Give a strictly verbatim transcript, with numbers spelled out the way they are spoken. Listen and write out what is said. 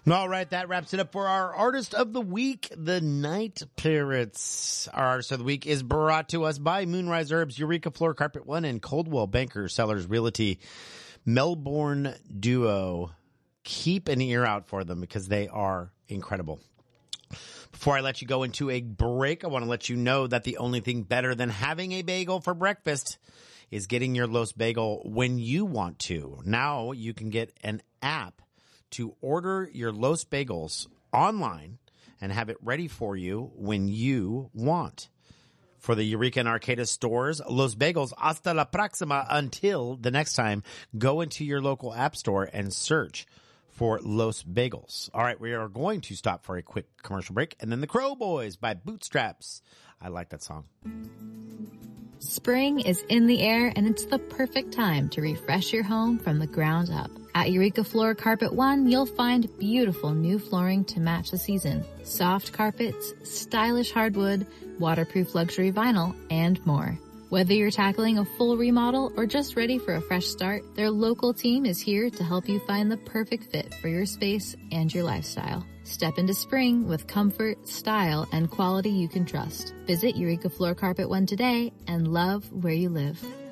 All right, that wraps it up for our Artist of the Week, the Night Parrots. Our Artist of the Week is brought to us by Moonrise Herbs, Eureka Floor Carpet One, and Coldwell Banker Sellers Realty. Melbourne duo. Keep an ear out for them because they are incredible. Before I let you go into a break, I want to let you know that the only thing better than having a bagel for breakfast is getting your Los Bagel when you want to. Now you can get an app to order your Los Bagels online and have it ready for you when you want. For the Eureka and Arcata stores, Los Bagels, hasta la próxima. Until the next time, go into your local app store and search for Los Bagels. All right, we are going to stop for a quick commercial break, and then the Crow Boys by Bootstraps. I like that song. Spring is in the air, and it's the perfect time to refresh your home from the ground up. At Eureka Floor Carpet One, you'll find beautiful new flooring to match the season, soft carpets, stylish hardwood, waterproof luxury vinyl, and more. Whether you're tackling a full remodel or just ready for a fresh start, their local team is here to help you find the perfect fit for your space and your lifestyle. Step into spring with comfort, style, and quality you can trust. Visit Eureka Floor Carpet One today and love where you live.